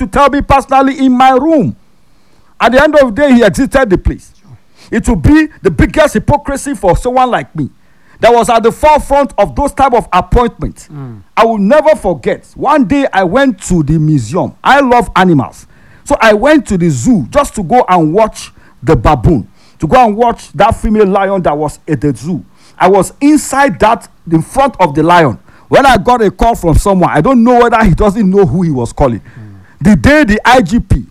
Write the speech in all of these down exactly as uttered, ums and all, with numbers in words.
to tell me personally in my room. At the end of the day, he exited the place. It will be the biggest hypocrisy for someone like me that was at the forefront of those type of appointments. Mm. I will never forget. One day I went to the museum. I love animals. So I went to the zoo just to go and watch the baboon, to go and watch that female lion that was at the zoo. I was inside that, in front of the lion. When I got a call from someone, I don't know whether he doesn't know who he was calling. Mm. The day the I G P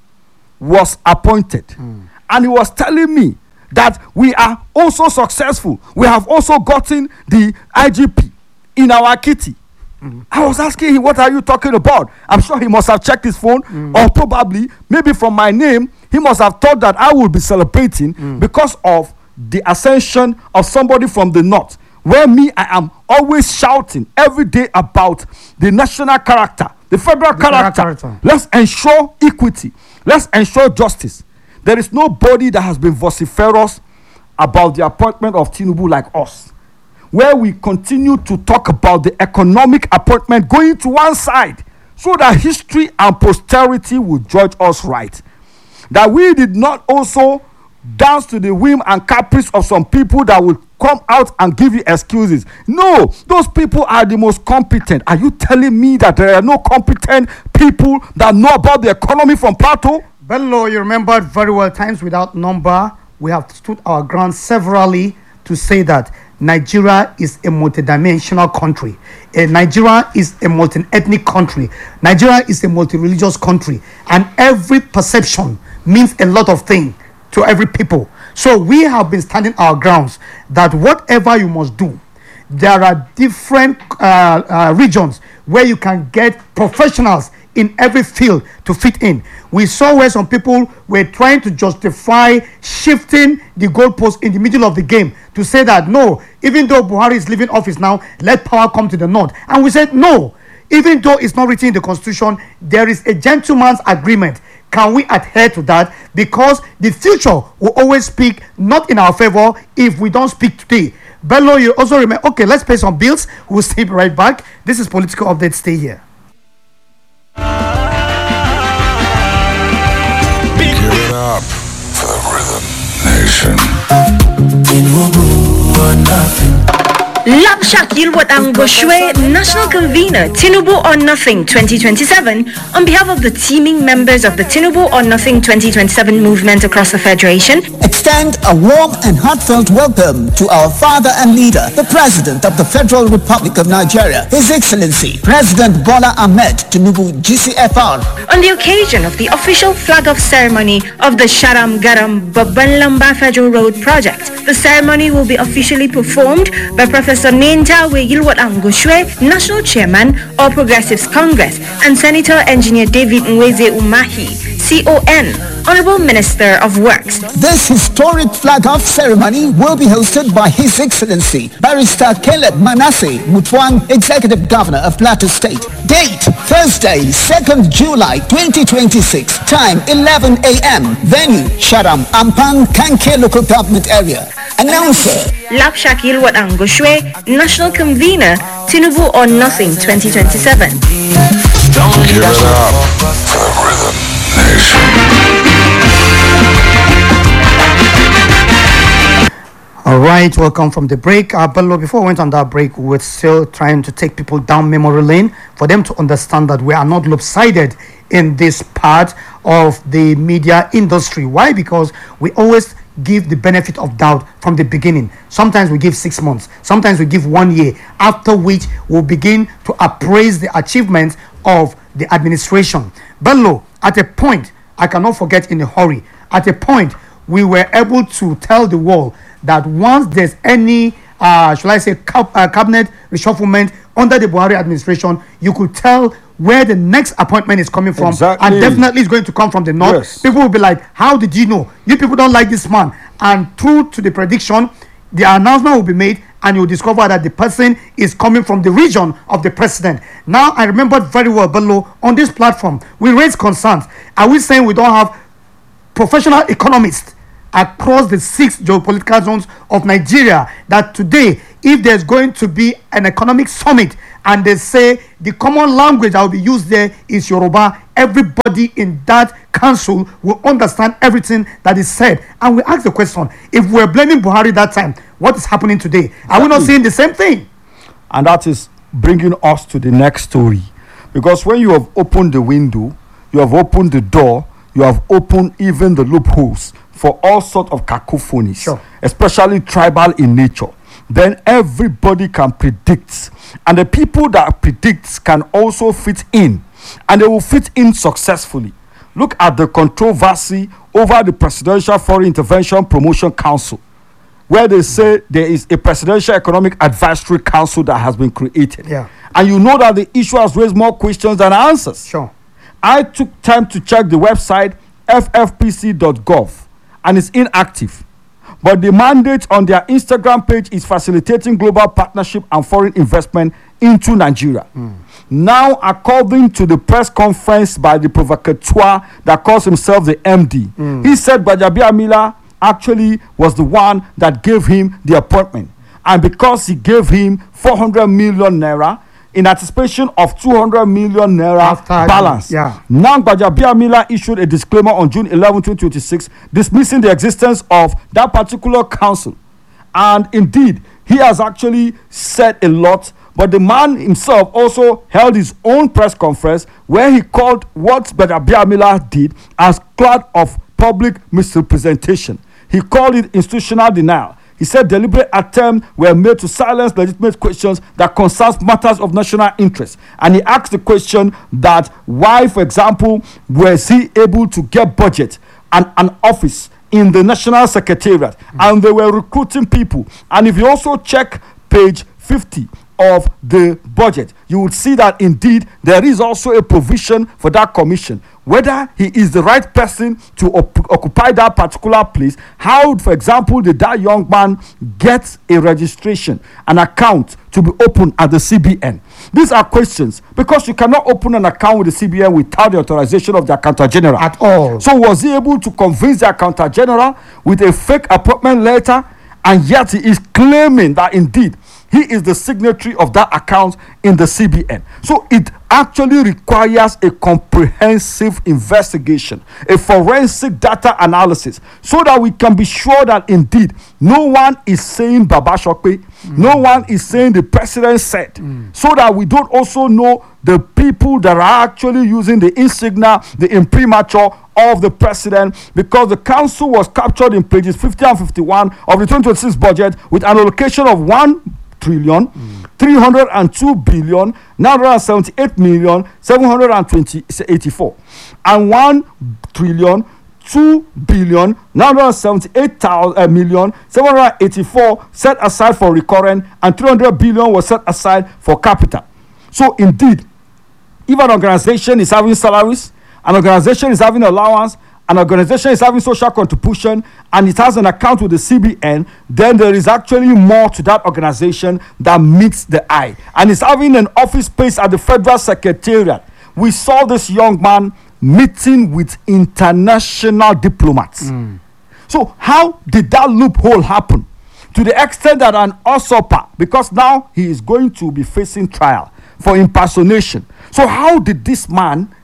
was appointed, mm. and he was telling me that we are also successful. We have also gotten the I G P in our kitty. Mm-hmm. I was asking him, what are you talking about? I'm sure he must have checked his phone, mm-hmm. or probably, maybe from my name, he must have thought that I would be celebrating mm. because of the ascension of somebody from the north, where me, I am always shouting every day about the national character, the federal the character. character. Let's ensure equity. Let's ensure justice. There is nobody that has been vociferous about the appointment of Tinubu like us, where we continue to talk about the economic appointment going to one side so that history and posterity will judge us right. That we did not also dance to the whim and caprice of some people that will come out and give you excuses. No, those people are the most competent. Are you telling me that there are no competent people that know about the economy from Plateau? Bello, you remembered very well, times without number. We have stood our ground severally to say that Nigeria is a multidimensional country. Uh, Nigeria is a multi-ethnic country. Nigeria is a multi-religious country. And every perception means a lot of things to every people. So we have been standing our grounds that whatever you must do, there are different uh, uh, regions where you can get professionals in every field to fit in. We saw where some people were trying to justify shifting the goalpost in the middle of the game to say that no, even though Buhari is leaving office now, let power come to the north. And we said no, even though it's not written in the constitution, there is a gentleman's agreement. Can we adhere to that? Because the future will always speak not in our favor if we don't speak today. Bello, you also remember, okay, let's pay some bills. We'll stay right back. This is Political Update. Stay here. Give it up for the Rhythm Nation. Lapshak Yilwat Angoshwe, National Convener, Tinubu or Nothing twenty twenty-seven, on behalf of the teeming members of the Tinubu or Nothing twenty twenty-seven movement across the Federation, extend a warm and heartfelt welcome to our father and leader, the President of the Federal Republic of Nigeria, His Excellency, President Bola Ahmed Tinubu, G C F R. On the occasion of the official flag-off ceremony of the Sharam Garam Babanlamba Federal Road project, the ceremony will be officially performed by Professor Nentawe Yilwat Angoshwe, National Chairman, All Progressives Congress, and Senator Engineer David Nweze Umahi, C O N, Honorable Minister of Works. This historic flag-off ceremony will be hosted by His Excellency, Barrister Caleb Manasseh Mutwang, Executive Governor of Plateau State. Date, Thursday, second July twenty twenty-six. Time, eleven a.m. Venue, Sharam, Ampang, Kanke Local Government Area. Announcer, Lapshak Yilwat Angoshwe, National Convener, Tinubu or Nothing twenty twenty-seven. Give it up for the Rhythm Nation. All right, welcome from the break. Uh, Bello, before we went on that break, we were still trying to take people down memory lane for them to understand that we are not lopsided in this part of the media industry. Why? Because we always give the benefit of doubt from the beginning. Sometimes we give six months, sometimes we give one year, after which we'll begin to appraise the achievements of the administration. Bello, at a point, I cannot forget in a hurry, at a point, we were able to tell the world that once there's any, uh, shall I say, cap- uh, cabinet reshufflement under the Buhari administration, you could tell where the next appointment is coming from. Exactly. And definitely it's going to come from the north. Yes. People will be like, how did you know? You people don't like this man. And true to the prediction, the announcement will be made and you'll discover that the person is coming from the region of the president. Now, I remembered very well, Bello, on this platform, we raised concerns. Are we saying we don't have professional economists across the six geopolitical zones of Nigeria that today, if there's going to be an economic summit and they say the common language that will be used there is Yoruba, everybody in that council will understand everything that is said. And we ask the question, if we're blaming Buhari that time, what is happening today? Are we not seeing the same thing? And that is bringing us to the next story. Because when you have opened the window, you have opened the door, you have opened even the loopholes for all sorts of cacophonies, Sure. especially tribal in nature, then everybody can predict. And the people that predicts can also fit in, and they will fit in successfully. Look at the controversy over the Presidential Foreign Intervention Promotion Council, where they say there is a Presidential Economic Advisory Council that has been created. Yeah. And you know that the issue has raised more questions than answers. Sure. I took time to check the website f f p c dot gov and it's inactive. But the mandate on their Instagram page is facilitating global partnership and foreign investment into Nigeria. Mm. Now, according to the press conference by the provocateur that calls himself the M D, mm. he said Gbajabiamila actually was the one that gave him the appointment. And because he gave him four hundred million naira in anticipation of two hundred million naira After, balance. yeah. Now, Gbajabiamila issued a disclaimer on June eleventh, twenty twenty-six, dismissing the existence of that particular council. And indeed, he has actually said a lot, but the man himself also held his own press conference where he called what Gbajabiamila did as cloud of public misrepresentation. He called it institutional denial. He said deliberate attempts were made to silence legitimate questions that concerns matters of national interest. And he asked the question that why, for example, was he able to get budget and an office in the National Secretariat, mm-hmm. and they were recruiting people. And if you also check page fifty of the budget, you would see that indeed there is also a provision for that commission. Whether he is the right person to op- occupy that particular place, how, for example, did that young man get a registration, an account to be opened at the C B N? These are questions, because you cannot open an account with the C B N without the authorization of the accountant general. At all. So was he able to convince the accountant general with a fake appointment letter, and yet he is claiming that indeed he is the signatory of that account in the C B N? So it actually requires a comprehensive investigation, a forensic data analysis, so that we can be sure that indeed no one is saying Baba Shokpe, mm. no one is saying the president said, mm. so that we don't also know the people that are actually using the insignia, the imprimatur of the president, because the council was captured in pages fifty and fifty-one of the twenty twenty-six budget with an allocation of one trillion mm. three hundred two billion nine hundred seventy-eight million seven hundred eighty-four and one trillion two billion nine hundred seventy-eight million seven hundred eighty-four set aside for recurrent, and three hundred billion was set aside for capital. So indeed, if an organization is having salaries, an organization is having allowance, an organization is having social contribution, and it has an account with the C B N, then there is actually more to that organization that meets the eye. And it's having an office space at the Federal Secretariat. We saw this young man meeting with international diplomats. Mm. So how did that loophole happen? To the extent that an usurper, because now he is going to be facing trial for impersonation. So how did this man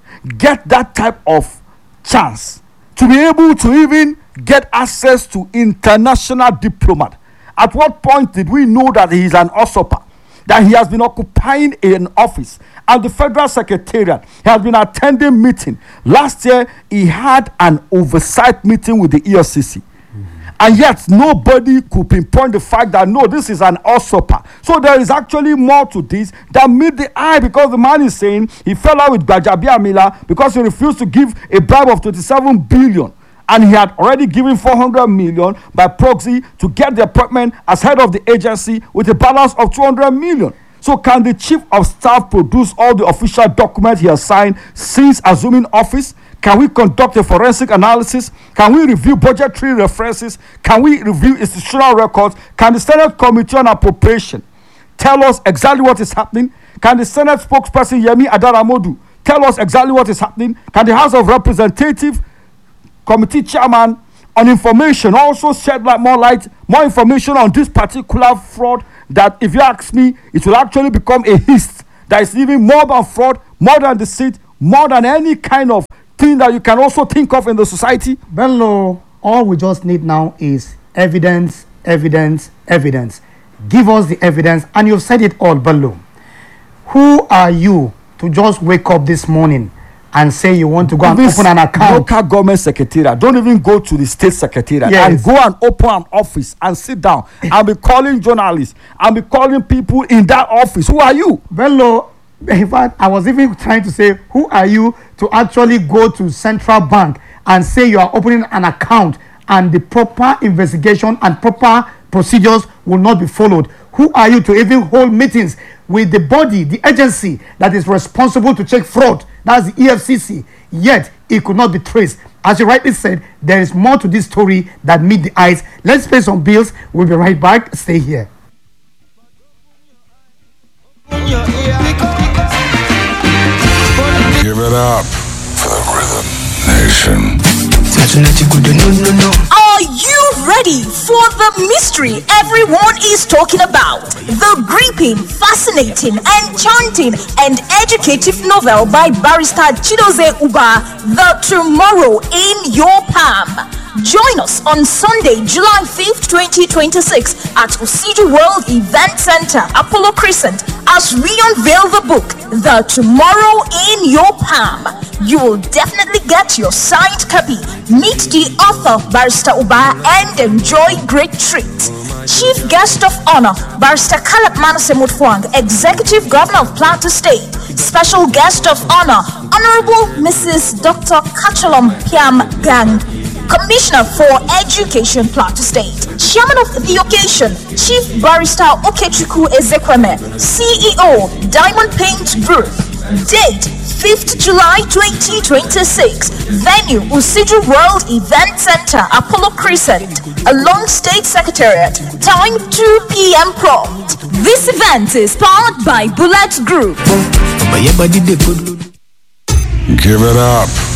get that type of chance to be able to even get access to international diplomat? At what point did we know that he is an usurper, that he has been occupying an office at the Federal Secretariat? He has been attending meeting. Last year he had an oversight meeting with the E F C C. And yet nobody could pinpoint the fact that no, this is an usurper. So there is actually more to this that meet the eye, because the man is saying he fell out with Gbajabiamila because he refused to give a bribe of twenty-seven billion, and he had already given four hundred million by proxy to get the appointment as head of the agency with a balance of two hundred million. So can the chief of staff produce all the official documents he has signed since assuming office? Can we conduct a forensic analysis? Can we review budgetary references? Can we review institutional records? Can the Senate Committee on Appropriation tell us exactly what is happening? Can the Senate spokesperson Yemi Adaramodu tell us exactly what is happening? Can the House of Representatives Committee Chairman on Information also shed light, more light, more information on this particular fraud that, if you ask me, it will actually become a hist that is even more than fraud, more than deceit, more than any kind of thing that you can also think of in the society. Bello, all we just need now is evidence, evidence, evidence. Give us the evidence, and you've said it all, Bello. Who are you to just wake up this morning and say you want to go and This open an account? local government secretariat, don't even go to the state secretariat, Yes. and go and open an office and sit down and be calling journalists and be calling people in that office. Who are you? Bello, in fact, I was even trying to say, who are you to actually go to Central Bank and say you are opening an account and the proper investigation and proper procedures will not be followed? Who are you to even hold meetings with the body, the agency that is responsible to check fraud? That's the E F C C. Yet, it could not be traced. As you rightly said, there is more to this story that meet the eyes. Let's pay some bills. We'll be right back. Stay here. Give it up for the Rhythm Nation. Are you ready for the mystery everyone is talking about? The gripping, fascinating, enchanting, and educative novel by Barrister Chidozie Uba, The Tomorrow in Your Palm. Join us on Sunday, July fifth, twenty twenty-six at Osiju World Event Center, Apollo Crescent, as we unveil the book, The Tomorrow in Your Palm. You will definitely get your signed copy, meet the author, Barrister Uba, and enjoy great treats. Chief Guest of Honor, Barrister Caleb Manasseh Mutfwang, Executive Governor of Plateau State. Special Guest of Honor, Honorable Missus Doctor Kachalom Piam Gang, Commissioner for Education, Plateau State. Chairman of the occasion, Chief Barrister Okechukwu Ezekweme, C E O, Diamond Paint Group. Date, fifth of July twenty twenty-six. Venue, Osiju World Event Center, Apollo Crescent, along State Secretariat. Time two p.m. prompt. This event is powered by Bullet Group. Give it up